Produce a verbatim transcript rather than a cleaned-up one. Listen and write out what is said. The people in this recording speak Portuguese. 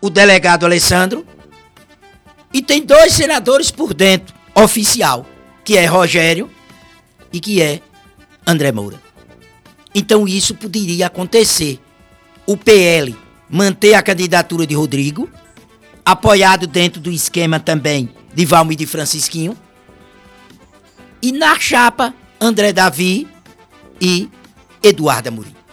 o delegado Alessandro, e tem dois senadores por dentro, oficial, que é Rogério e que é André Moura. Então isso poderia acontecer. O P L manter a candidatura de Rodrigo, apoiado dentro do esquema também de Valmir de Francisquinho, e na chapa André Davi e Eduardo Amorim.